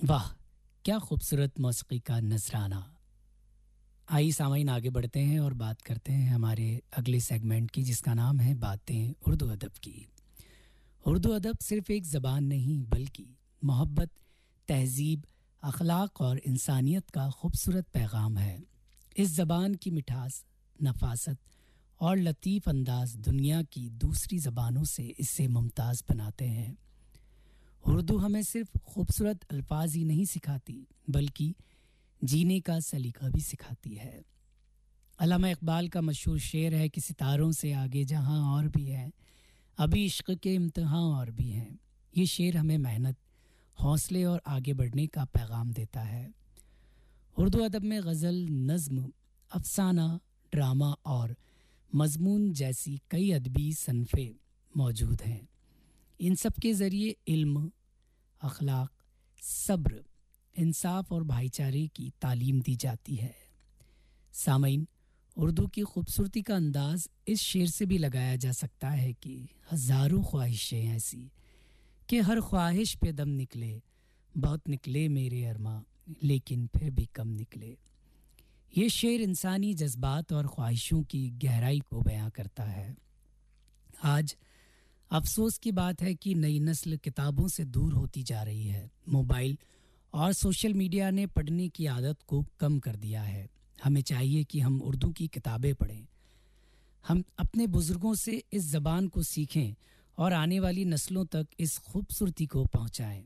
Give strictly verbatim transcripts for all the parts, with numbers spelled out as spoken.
واہ کیا خوبصورت موسیقی کا نذرانہ. آئیے سامعین آگے بڑھتے ہیں اور بات کرتے ہیں ہمارے اگلے سیگمنٹ کی جس کا نام ہے باتیں اردو ادب کی. اردو ادب صرف ایک زبان نہیں بلکہ محبت، تہذیب، اخلاق اور انسانیت کا خوبصورت پیغام ہے. اس زبان کی مٹھاس، نفاست اور لطیف انداز دنیا کی دوسری زبانوں سے اسے ممتاز بناتے ہیں. اردو ہمیں صرف خوبصورت الفاظ ہی نہیں سکھاتی بلکہ جینے کا سلیقہ بھی سکھاتی ہے. علامہ اقبال کا مشہور شعر ہے کہ ستاروں سے آگے جہاں اور بھی ہے، ابھی عشق کے امتحان اور بھی ہیں. یہ شعر ہمیں محنت، حوصلے اور آگے بڑھنے کا پیغام دیتا ہے. اردو ادب میں غزل، نظم، افسانہ، ڈرامہ اور مضمون جیسی کئی ادبی صنفیں موجود ہیں. ان سب کے ذریعے علم، اخلاق، صبر، انصاف اور بھائی چارے کی تعلیم دی جاتی ہے. سامعین، اردو کی خوبصورتی کا انداز اس شعر سے بھی لگایا جا سکتا ہے کہ ہزاروں خواہشیں ایسی کہ ہر خواہش پہ دم نکلے، بہت نکلے میرے ارماں لیکن پھر بھی کم نکلے. یہ شعر انسانی جذبات اور خواہشوں کی گہرائی کو بیان کرتا ہے. آج افسوس کی بات ہے کہ نئی نسل کتابوں سے دور ہوتی جا رہی ہے. موبائل اور سوشل میڈیا نے پڑھنے کی عادت کو کم کر دیا ہے. ہمیں چاہیے کہ ہم اردو کی کتابیں پڑھیں، ہم اپنے بزرگوں سے اس زبان کو سیکھیں اور آنے والی نسلوں تک اس خوبصورتی کو پہنچائیں.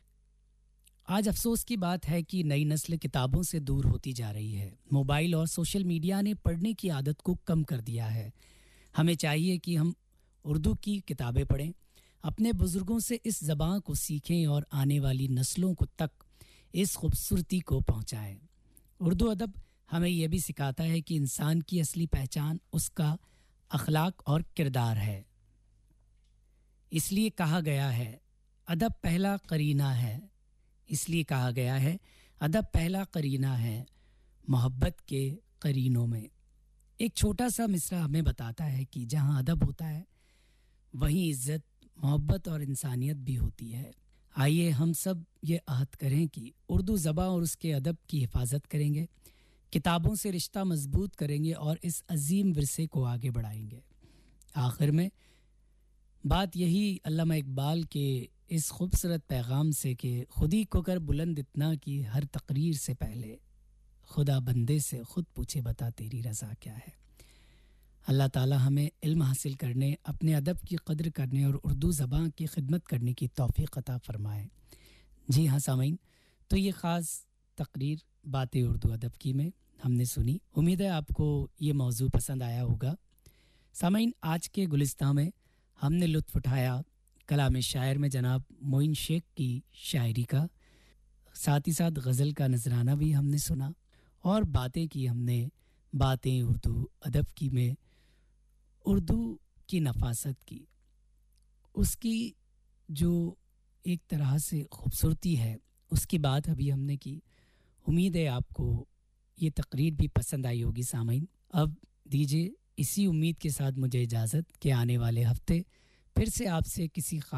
آج افسوس کی بات ہے کہ نئی نسل کتابوں سے دور ہوتی جا رہی ہے. موبائل اور سوشل میڈیا نے پڑھنے کی عادت کو کم کر دیا ہے. ہمیں چاہیے کہ ہم اردو کی کتابیں پڑھیں، اپنے بزرگوں سے اس زبان کو سیکھیں اور آنے والی نسلوں کو تک اس خوبصورتی کو پہنچائیں. اردو ادب ہمیں یہ بھی سکھاتا ہے کہ انسان کی اصلی پہچان اس کا اخلاق اور کردار ہے. اس لیے کہا گیا ہے ادب پہلا قرینہ ہے اس لیے کہا گیا ہے ادب پہلا قرینہ ہے محبت کے قرینوں میں. ایک چھوٹا سا مصرع ہمیں بتاتا ہے کہ جہاں ادب ہوتا ہے وہیں عزت، محبت اور انسانیت بھی ہوتی ہے. آئیے ہم سب یہ عہد کریں کہ اردو زبان اور اس کے ادب کی حفاظت کریں گے، کتابوں سے رشتہ مضبوط کریں گے اور اس عظیم ورثے کو آگے بڑھائیں گے. آخر میں بات یہی علامہ اقبال کے اس خوبصورت پیغام سے کہ خودی کو کر بلند اتنا کی ہر تقریر سے پہلے خدا بندے سے خود پوچھے بتا تیری رضا کیا ہے. اللہ تعالی ہمیں علم حاصل کرنے، اپنے ادب کی قدر کرنے اور اردو زبان کی خدمت کرنے کی توفیق عطا فرمائے. جی ہاں سامعین، تو یہ خاص تقریر باتیں اردو ادب کی میں ہم نے سنی. امید ہے آپ کو یہ موضوع پسند آیا ہوگا. سامعین، آج کے گلستان میں ہم نے لطف اٹھایا کلام شاعر میں جناب معین شیخ کی شاعری کا، ساتھ ہی ساتھ غزل کا نذرانہ بھی ہم نے سنا اور باتیں کی ہم نے باتیں اردو ادب کی میں اردو کی نفاست کی، اس کی جو ایک طرح سے خوبصورتی ہے اس کی بات ابھی ہم نے کی. امید ہے آپ کو یہ تقریر بھی پسند آئی ہوگی. سامعین، اب دیجیے اسی امید کے ساتھ مجھے اجازت کہ آنے والے ہفتے پھر سے آپ سے کسی خاص